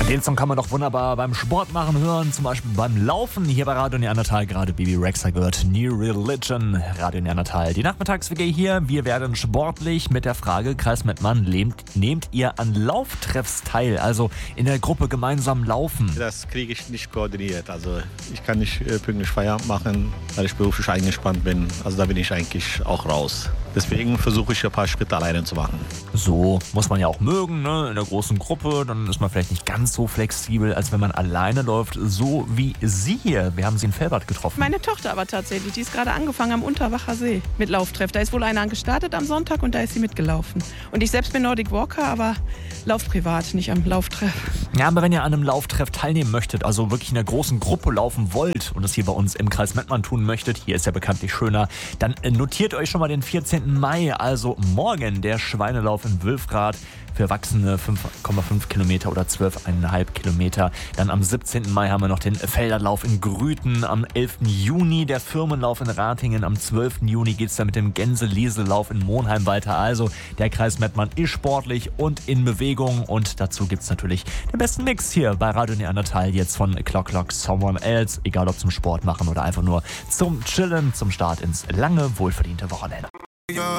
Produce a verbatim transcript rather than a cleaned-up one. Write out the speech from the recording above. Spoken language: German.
Den Song kann man doch wunderbar beim Sport machen hören, zum Beispiel beim Laufen. Hier bei Radio Neandertal gerade Bibi Rexha gehört. New Religion, Radio Neandertal. Die Nachmittags-W G hier. Wir werden sportlich mit der Frage, Kreis Mettmann, nehmt, nehmt ihr an Lauftreffs teil? Also in der Gruppe gemeinsam laufen? Das kriege ich nicht koordiniert. Also ich kann nicht äh, pünktlich Feierabend machen, weil ich beruflich eingespannt bin. Also da bin ich eigentlich auch raus. Deswegen versuche ich ein paar Schritte alleine zu machen. So muss man ja auch mögen, ne? In der großen Gruppe, dann ist man vielleicht nicht ganz so flexibel, als wenn man alleine läuft, so wie Sie hier. Wir haben Sie in Velbert getroffen. Meine Tochter aber tatsächlich, die ist gerade angefangen am Unterwacher See mit Lauftreff. Da ist wohl einer gestartet am Sonntag und da ist sie mitgelaufen. Und ich selbst bin Nordic Walker, aber lauf privat, nicht am Lauftreff. Ja, aber wenn ihr an einem Lauftreff teilnehmen möchtet, also wirklich in der großen Gruppe laufen wollt und das hier bei uns im Kreis Mettmann tun möchtet, hier ist ja bekanntlich schöner, dann notiert euch schon mal den vierzehnten Mai, also morgen, der Schweinelauf in Wülfrath. Für Erwachsene fünf Komma fünf Kilometer oder zwölf Komma fünf Kilometer. Dann am siebzehnten Mai haben wir noch den Felderlauf in Grüten. Am elften Juni der Firmenlauf in Ratingen. Am zwölften Juni geht es dann mit dem Gänse-Leselauf in Monheim weiter. Also der Kreis Mettmann ist sportlich und in Bewegung. Und dazu gibt es natürlich den besten Mix hier bei Radio Neandertal. Jetzt von Clock Clock Someone Else. Egal ob zum Sport machen oder einfach nur zum Chillen, zum Start ins lange, wohlverdiente Wochenende.